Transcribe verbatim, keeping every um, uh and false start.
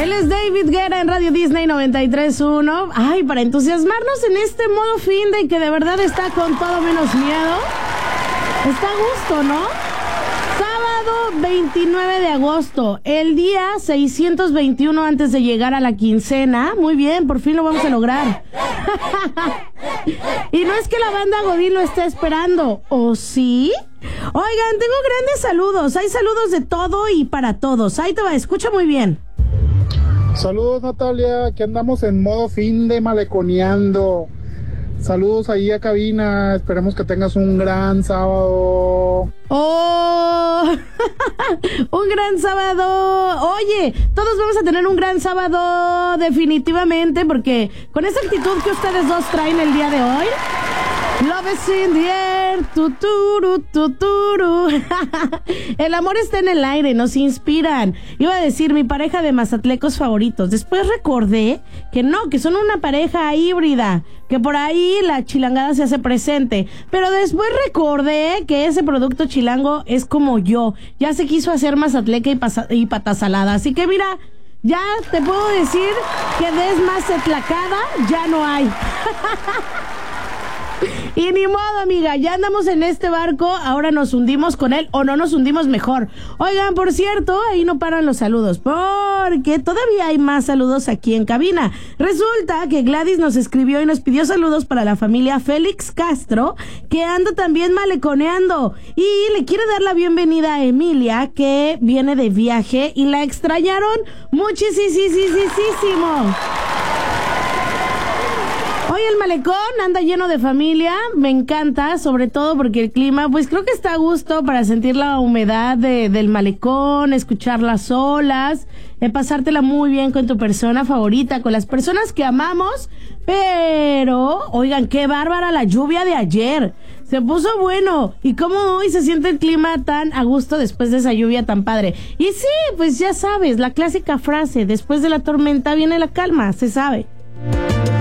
Él es David Guerra en Radio Disney noventa y tres punto uno. Ay, para entusiasmarnos en este modo fin de que de verdad está con todo menos miedo. Está a gusto, ¿no? Sábado veintinueve de agosto, el día seiscientos veintiuno antes de llegar a la quincena. Muy bien, por fin lo vamos a lograr. Y no es que la banda Godín lo esté esperando, ¿o sí? Oigan, tengo grandes saludos. Hay saludos de todo y para todos. Ahí te va, escucha muy bien. Saludos, Natalia, que andamos en modo fin de maleconeando. Saludos ahí a cabina, esperemos que tengas un gran sábado. ¡Oh! Un gran sábado. Oye, todos vamos a tener un gran sábado definitivamente, porque con esa actitud que ustedes dos traen el día de hoy, Love is in the air, tuturu, tuturu. El amor está en el aire, nos inspiran. Iba a decir mi pareja de mazatlecos favoritos. Después recordé que no, que son una pareja híbrida, que por ahí la chilangada se hace presente. Pero después recordé que ese producto chilango es como yo. Ya se quiso hacer mazatleca y, pasa- y patasalada. Así que mira, ya te puedo decir que des más etlacada, ya no hay. Y ni modo, amiga, ya andamos en este barco, ahora nos hundimos con él, o no nos hundimos mejor. Oigan, por cierto, ahí no paran los saludos, porque todavía hay más saludos aquí en cabina. Resulta que Gladys nos escribió y nos pidió saludos para la familia Félix Castro, que anda también maleconeando, y le quiere dar la bienvenida a Emilia, que viene de viaje y la extrañaron muchísimo. Hoy el malecón anda lleno de familia, me encanta, sobre todo porque el clima, pues creo que está a gusto para sentir la humedad de, del malecón, escuchar las olas, eh, pasártela muy bien con tu persona favorita, con las personas que amamos. Pero, oigan, qué bárbara la lluvia de ayer, se puso bueno, y cómo hoy se siente el clima tan a gusto después de esa lluvia tan padre. Y sí, pues ya sabes, la clásica frase, después de la tormenta viene la calma, se sabe.